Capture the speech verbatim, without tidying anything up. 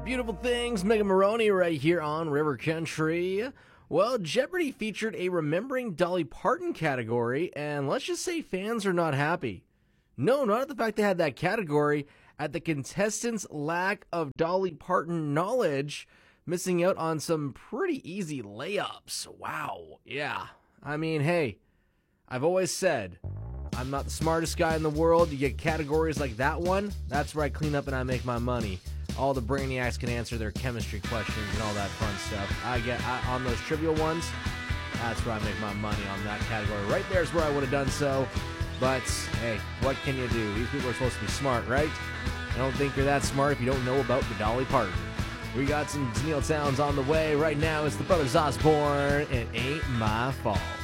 Beautiful things, Mega Maroney right here on River Country. Well, Jeopardy featured a Remembering Dolly Parton category, and let's just say fans are not happy. No, not at the fact they had that category, at the contestants' lack of Dolly Parton knowledge, missing out on some pretty easy layups. Wow, yeah. I mean, hey, I've always said, I'm not the smartest guy in the world. You get categories like that one, that's where I clean up and I make my money. All the brainiacs can answer their chemistry questions and all that fun stuff. I get I, on those trivial ones, that's where I make my money on that category. Right there is where I would have done so. But, hey, what can you do? These people are supposed to be smart, right? I don't think you're that smart if you don't know about the Dolly Parton. We got some Neil Towns on the way. Right now, it's the Brothers Osborne, and It Ain't My Fault.